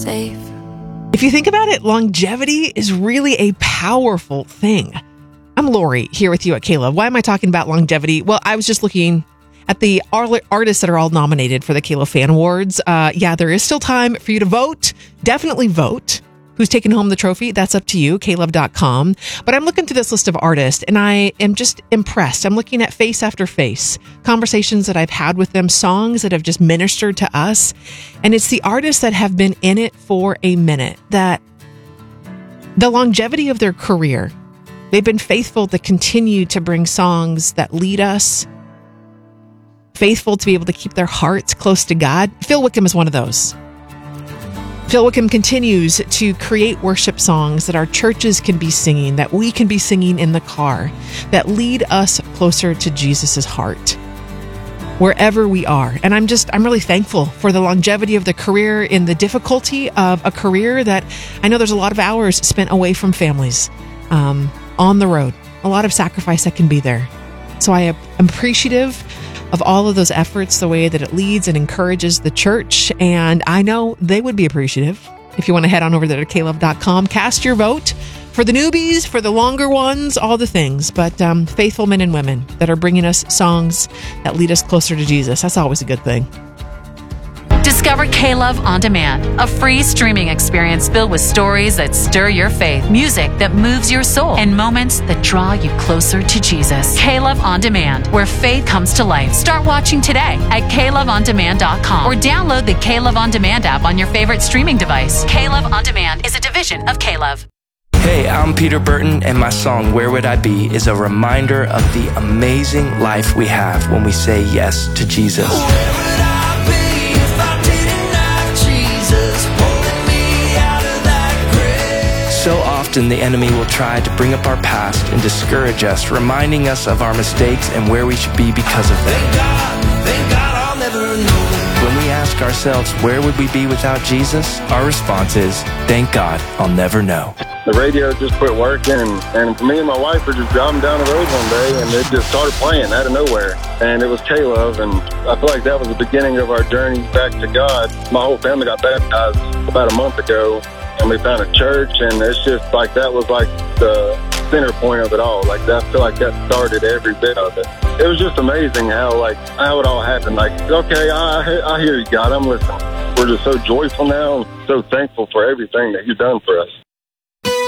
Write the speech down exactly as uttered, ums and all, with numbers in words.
safe. If you think about it, longevity is really a powerful thing. I'm Lori here with you at K-Love. Why am I talking about longevity? Well, I was just looking at the artists that are all nominated for the K-Love Fan Awards. Uh, yeah, there is still time for you to vote. Definitely vote. Who's taking home the trophy? That's up to you, K love dot com. But I'm looking through this list of artists, and I am just impressed. I'm looking at face after face, conversations that I've had with them, songs that have just ministered to us. And it's the artists that have been in it for a minute, that the longevity of their career, they've been faithful to continue to bring songs that lead us, faithful to be able to keep their hearts close to God. Phil Wickham is one of those. Phil Wickham continues to create worship songs that our churches can be singing, that we can be singing in the car, that lead us closer to Jesus' heart, wherever we are. And I'm just, I'm really thankful for the longevity of the career, in the difficulty of a career that I know there's a lot of hours spent away from families, um, on the road, a lot of sacrifice that can be there. So I am appreciative of all of those efforts, the way that it leads and encourages the church. And I know they would be appreciative if you want to head on over there to K love dot com. Cast your vote for the newbies, for the longer ones, all the things. But um, faithful men and women that are bringing us songs that lead us closer to Jesus. That's always a good thing. Discover K-Love On Demand, a free streaming experience filled with stories that stir your faith, music that moves your soul, and moments that draw you closer to Jesus. K-Love On Demand, where faith comes to life. Start watching today at K love on demand dot com or download the K-Love On Demand app on your favorite streaming device. K-Love On Demand is a division of K-Love. Hey, I'm Peter Burton, and my song, Where Would I Be, is a reminder of the amazing life we have when we say yes to Jesus. So often the enemy will try to bring up our past and discourage us, reminding us of our mistakes and where we should be because of them. Thank God, thank God I'll never know. When we ask ourselves, where would we be without Jesus? Our response is, thank God I'll never know. The radio just quit working, and, and me and my wife were just driving down the road one day, and it just started playing out of nowhere. And it was K-Love, and I feel like that was the beginning of our journey back to God. My whole family got baptized about a month ago, and we found a church, and it's just like that was like the center point of it all. Like I feel like that started every bit of it. It was just amazing how like how it all happened. Like, okay, I I hear you, God, I'm listening. We're just so joyful now, and so thankful for everything that you've done for us.